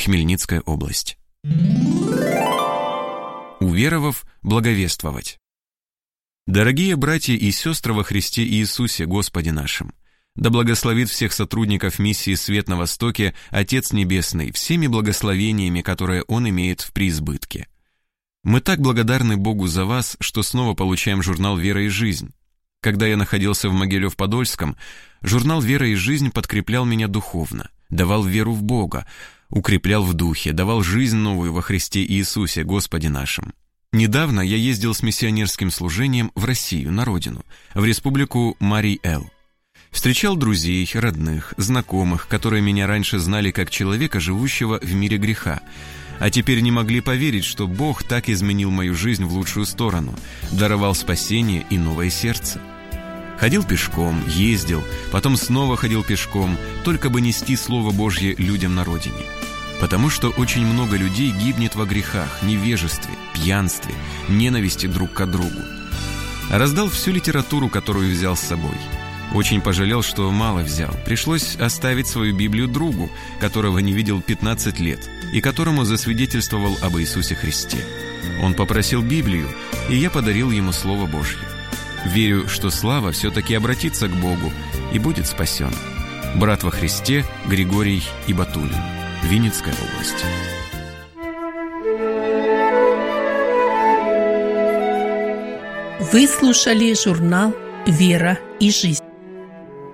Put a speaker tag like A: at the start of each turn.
A: Хмельницкая область. Уверовав, благовествовать. Дорогие братья и сестры во Христе Иисусе Господе нашим, да благословит всех сотрудников миссии «Свет на Востоке» Отец Небесный всеми благословениями, которые Он имеет в преизбытке. Мы так благодарны Богу за вас, что снова получаем журнал «Вера и жизнь». Когда я находился в Могилев-Подольском, журнал «Вера и жизнь» подкреплял меня духовно, давал веру в Бога, укреплял в духе, давал жизнь новую во Христе Иисусе Господе нашим. Недавно я ездил с миссионерским служением в Россию, на родину, в республику Марий-Эл. Встречал друзей, родных, знакомых, которые меня раньше знали как человека, живущего в мире греха, а теперь не могли поверить, что Бог так изменил мою жизнь в лучшую сторону, даровал спасение и новое сердце. Ходил пешком, ездил, потом снова ходил пешком, только бы нести Слово Божье людям на родине. Потому что очень много людей гибнет во грехах, невежестве, пьянстве, ненависти друг к другу. Раздал всю литературу, которую взял с собой. Очень пожалел, что мало взял. Пришлось оставить свою Библию другу, которого не видел 15 лет, и которому засвидетельствовал об Иисусе Христе. Он попросил Библию, и я подарил ему Слово Божье. Верю, что Слава все-таки обратится к Богу и будет спасен. Брат во Христе Григорий Ибатуллин, Винницкая область.
B: Вы слушали журнал «Вера и жизнь».